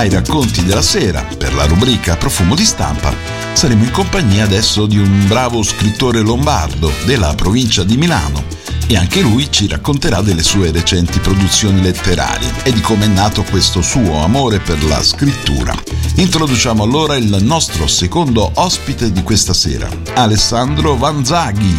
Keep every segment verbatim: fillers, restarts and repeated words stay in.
ai racconti della sera per la rubrica Profumo di Stampa. Saremo in compagnia adesso di un bravo scrittore lombardo della provincia di Milano e anche lui ci racconterà delle sue recenti produzioni letterarie e di come è nato questo suo amore per la scrittura. Introduciamo allora il nostro secondo ospite di questa sera, Alessandro Vanzaghi.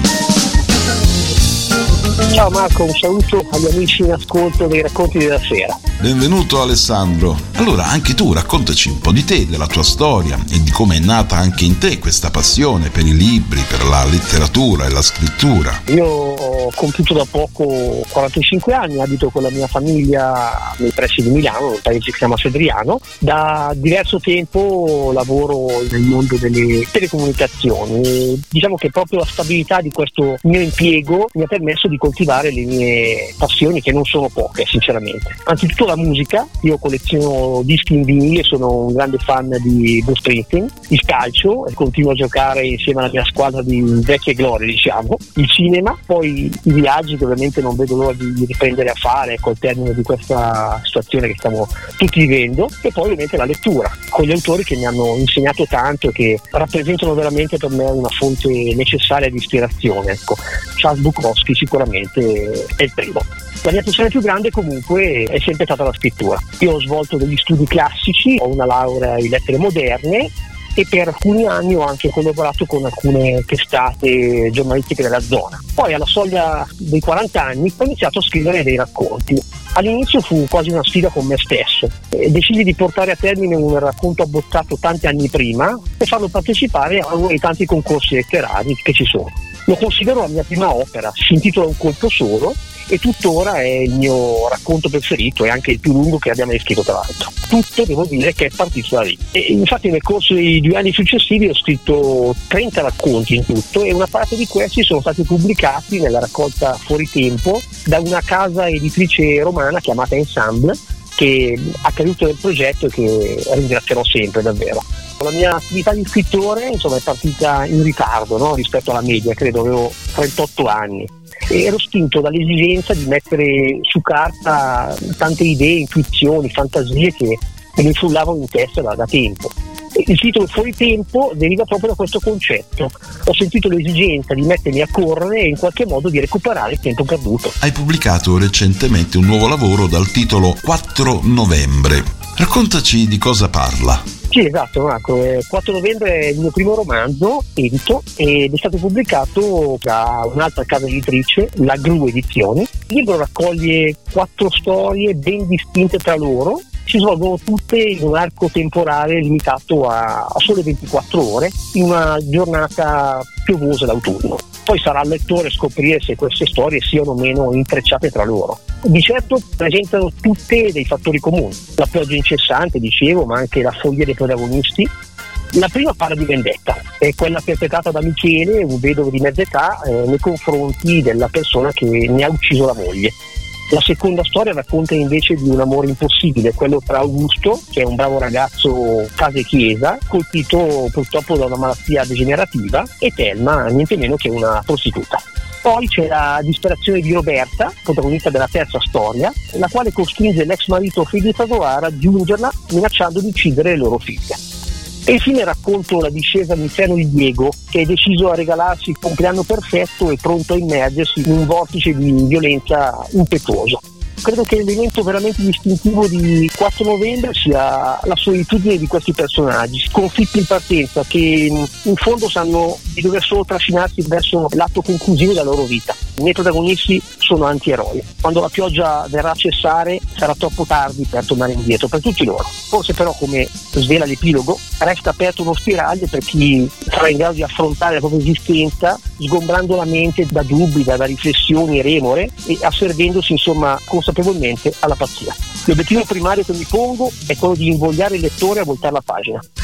Ciao Marco, un saluto agli amici in ascolto dei racconti della sera. Benvenuto Alessandro. Allora, anche tu raccontaci un po' di te, della tua storia e di come è nata anche in te questa passione per i libri, per la letteratura e la scrittura. Io ho compiuto da poco quarantacinque anni, abito con la mia famiglia nei pressi di Milano, un paese che si chiama Sedriano. Da diverso tempo lavoro nel mondo delle telecomunicazioni e diciamo che proprio la stabilità di questo mio impiego mi ha permesso di coltivare le mie passioni, che non sono poche sinceramente. Anzitutto la musica, io colleziono dischi in vinile, sono un grande fan di Bruce Springsteen, il calcio e continuo a giocare insieme alla mia squadra di vecchie glorie, diciamo, il cinema, poi i viaggi che ovviamente non vedo l'ora di riprendere a fare col termine di questa situazione che stiamo tutti vivendo, e poi ovviamente la lettura con gli autori che mi hanno insegnato tanto e che rappresentano veramente per me una fonte necessaria di ispirazione. Ecco, Charles Bukowski sicuramente è il primo. La mia passione più grande comunque è sempre stata la scrittura. Io ho svolto degli studi classici, ho una laurea in lettere moderne e per alcuni anni ho anche collaborato con alcune testate giornalistiche della zona. Poi alla soglia dei quaranta anni ho iniziato a scrivere dei racconti. All'inizio fu quasi una sfida con me stesso e decisi di portare a termine un racconto abbozzato tanti anni prima e farlo partecipare a uno dei tanti concorsi letterari che ci sono. Lo considero la mia prima opera, si intitola Un colpo solo e tuttora è il mio racconto preferito e anche il più lungo che abbia mai scritto, tra l'altro. Tutto devo dire che è partito da lì. E infatti nel corso dei due anni successivi ho scritto trenta racconti in tutto e una parte di questi sono stati pubblicati nella raccolta Fuori Tempo da una casa editrice romana chiamata Ensemble, che ha creduto nel progetto e che ringrazierò sempre davvero. La mia attività di scrittore insomma è partita in ritardo, no? Rispetto alla media, credo avevo trentotto anni. E ero spinto dall'esigenza di mettere su carta tante idee, intuizioni, fantasie che mi frullavano in testa da, da tempo. E il titolo Fuori Tempo deriva proprio da questo concetto. Ho sentito l'esigenza di mettermi a correre e in qualche modo di recuperare il tempo perduto. Hai pubblicato recentemente un nuovo lavoro dal titolo quattro novembre. Raccontaci di cosa parla. Sì, esatto Marco, quattro novembre è il mio primo romanzo edito ed è stato pubblicato da un'altra casa editrice, la Gru Edizioni. Il libro raccoglie quattro storie ben distinte tra loro, si svolgono tutte in un arco temporale limitato a, a sole ventiquattro ore in una giornata piovosa d'autunno. Poi sarà al lettore scoprire se queste storie siano o meno intrecciate tra loro. Di certo presentano tutte dei fattori comuni, la pioggia incessante, dicevo, ma anche la follia dei protagonisti. La prima parla di vendetta, è quella perpetrata da Michele, un vedovo di mezza età, eh, nei confronti della persona che ne ha ucciso la moglie. La seconda storia racconta invece di un amore impossibile, quello tra Augusto, che è un bravo ragazzo casa e chiesa, colpito purtroppo da una malattia degenerativa, e Thelma, niente meno che una prostituta. Poi c'è la disperazione di Roberta, protagonista della terza storia, la quale costringe l'ex marito Filippo a raggiungerla minacciando di uccidere le loro figlie. E infine racconto la discesa all'inferno di Diego, che è deciso a regalarsi il compleanno perfetto e pronto a immergersi in un vortice di violenza impetuoso. Credo che l'elemento veramente distintivo di quattro novembre sia la solitudine di questi personaggi, sconfitti in partenza, che in fondo sanno di dover solo trascinarsi verso l'atto conclusivo della loro vita. I miei protagonisti sono antieroi. Quando la pioggia verrà a cessare sarà troppo tardi per tornare indietro, per tutti loro. Forse però, come svela l'epilogo, resta aperto uno spiraglio per chi sarà in grado di affrontare la propria esistenza sgombrando la mente da dubbi, da, da riflessioni e remore e asservendosi insomma consapevolmente alla pazzia. L'obiettivo primario che mi pongo è quello di invogliare il lettore a voltare la pagina,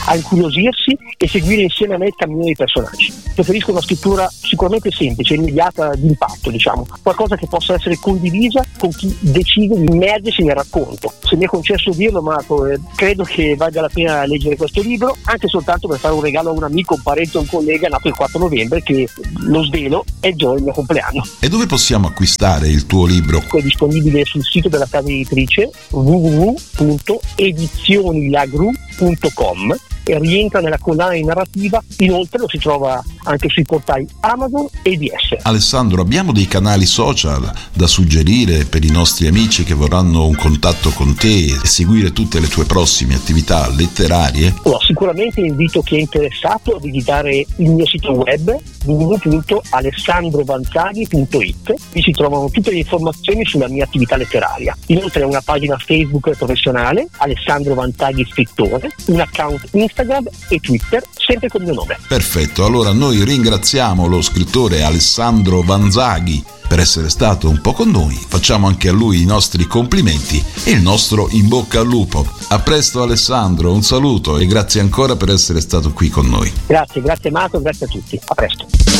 a incuriosirsi e seguire insieme a me il cammino dei personaggi. Preferisco una scrittura sicuramente semplice, immediata, di impatto, diciamo, qualcosa che possa essere condivisa con chi decide di immergersi nel racconto. Se mi è concesso dirlo, Marco, eh, credo che valga la pena leggere questo libro, anche soltanto per fare un regalo a un amico, un parente o un collega nato il quattro novembre, che lo svelo è il giorno del mio compleanno. E dove possiamo acquistare il tuo libro? È disponibile sul sito della casa editrice w w w punto edizionilagru punto com e rientra nella collana di narrativa. Inoltre lo si trova anche sui portali Amazon e D S. Alessandro, abbiamo dei canali social da suggerire per i nostri amici che vorranno un contatto con te e seguire tutte le tue prossime attività letterarie? No, sicuramente invito chi è interessato a visitare il mio sito web w w w punto alessandrovanzaghi punto i t. Vi si trovano tutte le informazioni sulla mia attività letteraria. Inoltre ho una pagina Facebook professionale, Alessandro Vanzaghi Scrittore, un account Instagram e Twitter, sempre con il mio nome. Perfetto, allora noi ringraziamo lo scrittore Alessandro Vanzaghi per essere stato un po' con noi, facciamo anche a lui i nostri complimenti e il nostro in bocca al lupo. A presto Alessandro, un saluto e grazie ancora per essere stato qui con noi. Grazie, grazie Marco, grazie a tutti, a presto.